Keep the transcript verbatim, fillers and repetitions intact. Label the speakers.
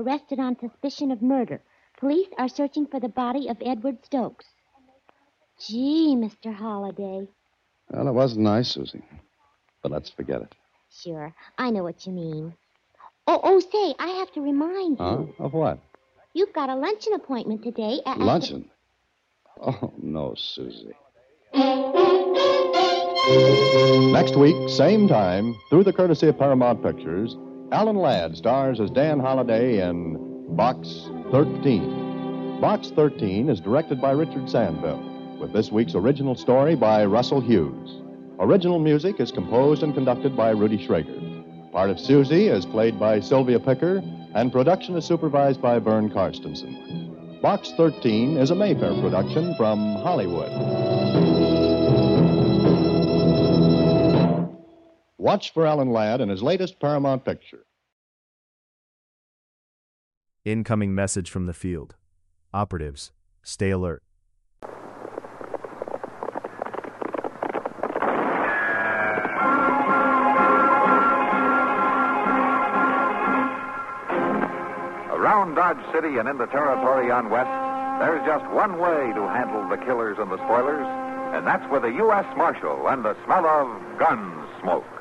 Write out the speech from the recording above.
Speaker 1: arrested on suspicion of murder. Police are searching for the body of Edward Stokes. Gee, Mister Holliday.
Speaker 2: Well, it wasn't nice, Susie. But let's forget it.
Speaker 1: Sure, I know what you mean. Oh, oh, say, I have to remind
Speaker 2: Huh?
Speaker 1: you.
Speaker 2: Of what?
Speaker 1: You've got a luncheon appointment today at...
Speaker 2: Luncheon? Oh, no, Susie.
Speaker 3: Next week, same time, through the courtesy of Paramount Pictures, Alan Ladd stars as Dan Holliday in Box thirteen. Box thirteen is directed by Richard Sandville, with this week's original story by Russell Hughes. Original music is composed and conducted by Rudy Schrager. Part of Susie is played by Sylvia Picker, and production is supervised by Vern Karstensen. Box thirteen is a Mayfair production from Hollywood. Watch for Alan Ladd in his latest Paramount picture.
Speaker 4: Incoming message from the field. Operatives, stay alert.
Speaker 5: Around Dodge City and in the territory on West, there's just one way to handle the killers and the spoilers, and that's with a U S Marshal and the smell of gun smoke.